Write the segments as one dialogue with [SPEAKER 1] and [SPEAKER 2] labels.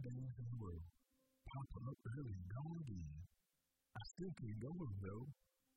[SPEAKER 1] days in a row. Papa up early and gone again. I still can't go with him, though.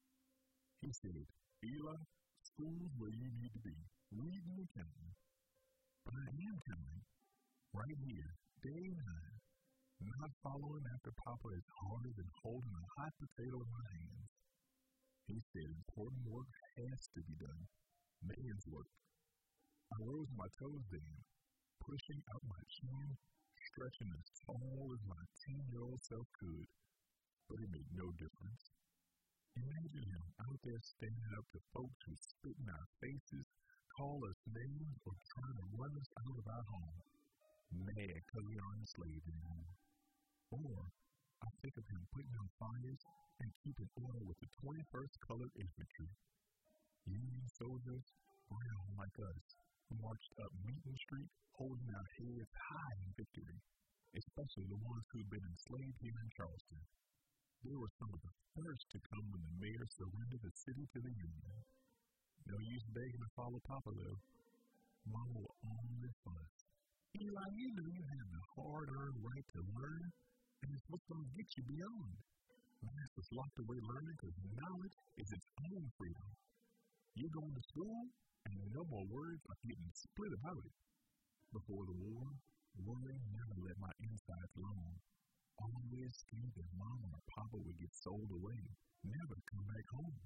[SPEAKER 1] He said, Eli, school's where you need to be, reading and counting. But I am counting, right here, day and night. Not following after Papa is harder than holding a hot potato in my hands. He said important work has to be done, man's work. I rose my toes then, pushing out my chin, stretching as tall as my 10-year-old self could. But it made no difference. Imagine him out there standing up to folks who spit in our faces, call us names, or trying to run us out of our home. Mad because we aren't enslaved anymore. Or I think of him putting out fires and keeping order with the 21st Colored Infantry. Union soldiers, brown like us, who marched up Meeting Street holding our heads high in victory, especially the ones who'd been enslaved here in Charleston. They were some of the first to come when the mayor surrendered the city to the Union. No use begging to follow Papa, though. Mama will only fuss. Eli, you know you have the hard-earned right to learn, and it's what's going to get you beyond. Masters locked away learning because knowledge is its own freedom. You're going to school, and no more words are getting split about it. Before the war, worry never let my insides alone. Always scared that Mama or Papa would get sold away, never come back home.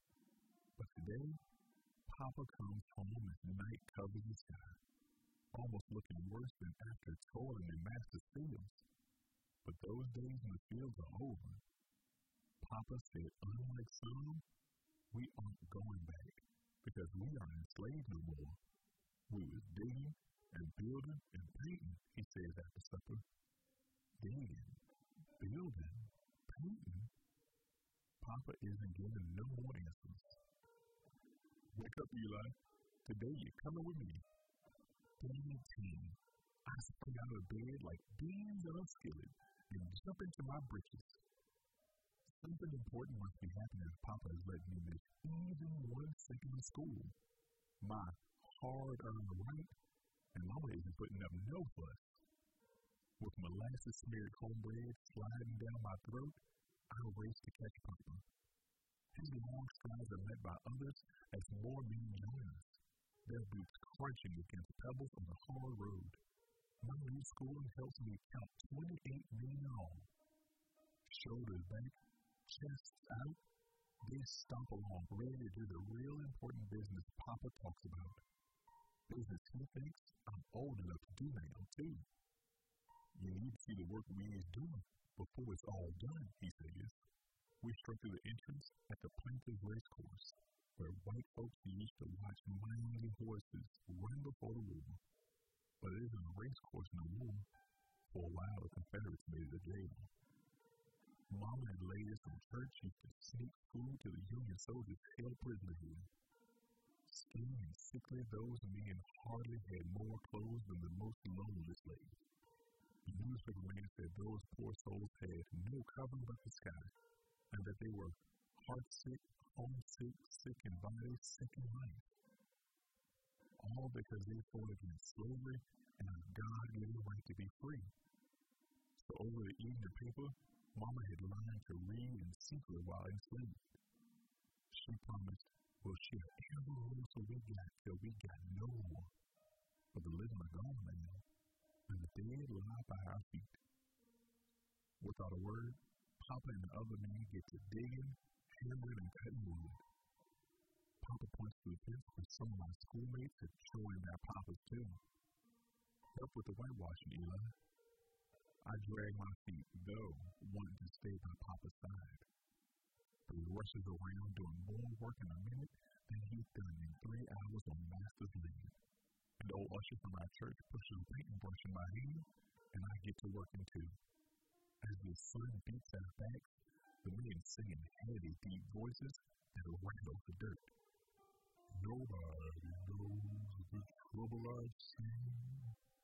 [SPEAKER 1] But today, Papa comes home as night covers the sky, almost looking worse than after toiling in Master's fields. But those days in the fields are over. Papa said, unlike some, we aren't going back, because we aren't enslaved no more. We was digging and building and painting, he says after supper. Digging, building, painting. Papa isn't giving no more answers. Wake up, Eli. Today you're coming with me. Day 10. I spring out of bed like beans on a skillet and jump into my britches. Something important must be happening if Papa has let me miss even 1 second of school. My hard-earned right, and Mama isn't putting up no fuss. With molasses-smeared cornbread sliding down my throat, I race to catch Papa. His long strides are met by others as more men join us, their boots crunching against pebbles on the hard road. My new schooling helps me count 28 men in all. Shoulders back, chests out, they stomp along ready to do the real important business Papa talks about. Business he thinks I'm old enough to do now, too. You need to see the work we is doing before it's all done, he says. We struck through the entrance at the Plaintiff Race Course, where white folks used to watch mighty horses run before the war. But it isn't a race course no more. For a while, the Confederates made it a jail. Mama and ladies from church used to sneak food to the Union soldiers held prisoners here. Skinny and sickly, those men hardly had more clothes than the most lonely slave. The newspaper ran said those poor souls had no covering but the sky, and that they were heartsick, homesick, sick in body, sick in life. All because they fought against slavery and a God-given right to be free. So over the evening paper, Mama had learned to read in secret while enslaved. She promised, well, she'll ever rule so we got till we got no more. But the living are gone now, and the dead lie by our feet. Without a word, Papa and the other men get to digging, hammering, and cutting wood. Papa points to the fence where some of my schoolmates had joined their papas too. Help with the whitewashing, Eli. I drag my feet, though, wanting to stay by Papa's side. But he rushes around doing more work in a minute than he's done in 3 hours on Master's land. And old usher from our church pushes a painting brush in my hand, and I get to working too. As the sun beats our backs, the men sing in heavy, deep voices that rattle the dirt. Nobody knows the trouble I've seen.